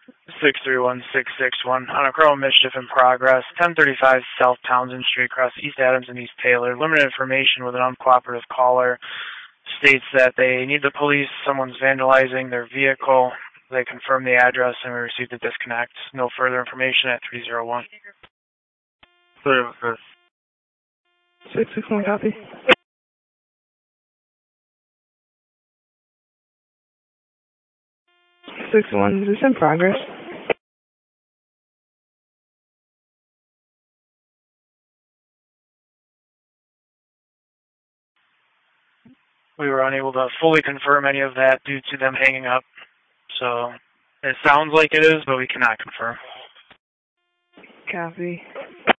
631661 on a criminal mischief in progress, 1035 South Townsend Street, across East Adams and East Taylor. Limited information with an uncooperative caller. States that they need the police. Someone's vandalizing their vehicle. They confirm the address and we received a disconnect. No further information at 301. 661 copy. 61, is this in progress? We were unable to fully confirm any of that due to them hanging up. So it sounds like it is, but we cannot confirm. Copy.